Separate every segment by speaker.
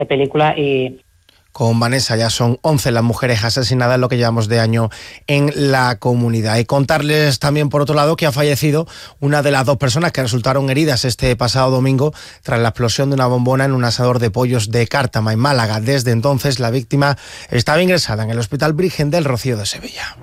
Speaker 1: película y...
Speaker 2: Con Vanessa ya son 11 las mujeres asesinadas en lo que llevamos de año en la comunidad. Y contarles también, por otro lado, que ha fallecido una de las 2 personas que resultaron heridas este pasado domingo tras la explosión de una bombona en un asador de pollos de Cártama, en Málaga. Desde entonces, la víctima estaba ingresada en el Hospital Virgen del Rocío de Sevilla.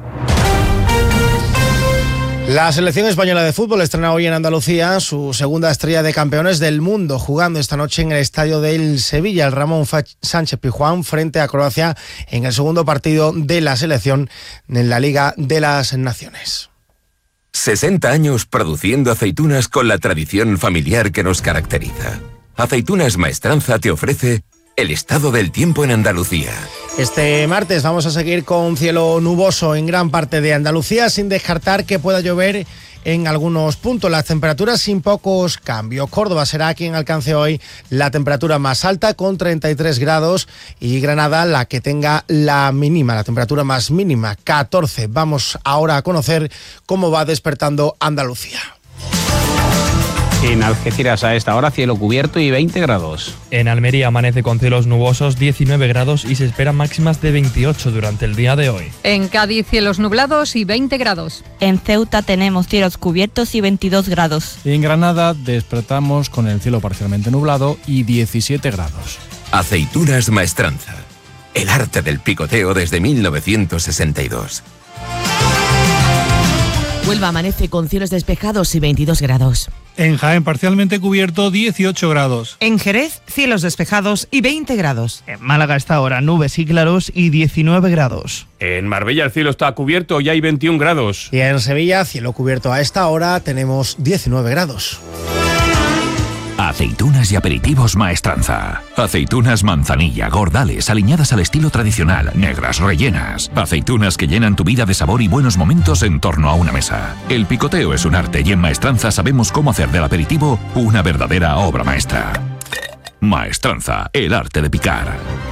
Speaker 2: La selección española de fútbol estrena hoy en Andalucía su segunda estrella de campeones del mundo, jugando esta noche en el estadio del Sevilla, el Ramón Sánchez Pizjuán, frente a Croacia en el segundo partido de la selección en la Liga de las Naciones.
Speaker 3: 60 años produciendo aceitunas con la tradición familiar que nos caracteriza. Aceitunas Maestranza te ofrece el estado del tiempo en Andalucía.
Speaker 2: Este martes vamos a seguir con cielo nuboso en gran parte de Andalucía, sin descartar que pueda llover en algunos puntos. Las temperaturas sin pocos cambios. Córdoba será quien alcance hoy la temperatura más alta con 33 grados y Granada la que tenga la temperatura más mínima, 14. Vamos ahora a conocer cómo va despertando Andalucía.
Speaker 4: En Algeciras a esta hora cielo cubierto y 20 grados.
Speaker 5: En Almería amanece con cielos nubosos, 19 grados y se esperan máximas de 28 durante el día de hoy.
Speaker 6: En Cádiz cielos nublados y 20 grados.
Speaker 7: En Ceuta tenemos cielos cubiertos y 22 grados.
Speaker 8: Y en Granada despertamos con el cielo parcialmente nublado y 17 grados.
Speaker 3: Aceitunas Maestranza. El arte del picoteo desde 1962.
Speaker 9: Huelva amanece con cielos despejados y 22 grados.
Speaker 10: En Jaén parcialmente cubierto, 18 grados.
Speaker 11: En Jerez, cielos despejados y 20 grados.
Speaker 12: En Málaga está ahora nubes y claros y 19 grados.
Speaker 13: En Marbella el cielo está cubierto y hay 21 grados.
Speaker 2: Y en Sevilla, cielo cubierto a esta hora, tenemos 19 grados.
Speaker 14: Aceitunas y aperitivos Maestranza. Aceitunas manzanilla, gordales, aliñadas al estilo tradicional, negras, rellenas. Aceitunas que llenan tu vida de sabor y buenos momentos en torno a una mesa. El picoteo es un arte y en Maestranza sabemos cómo hacer del aperitivo una verdadera obra maestra. Maestranza, el arte de picar.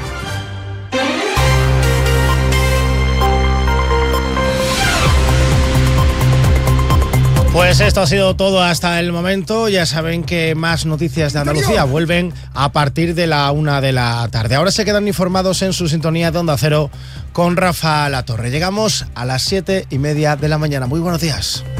Speaker 2: Pues esto ha sido todo hasta el momento. Ya saben que más noticias de Andalucía vuelven a partir de la 1 de la tarde. Ahora se quedan informados en su sintonía de Onda Cero con Rafa Latorre. Llegamos a las 7:30 de la mañana. Muy buenos días.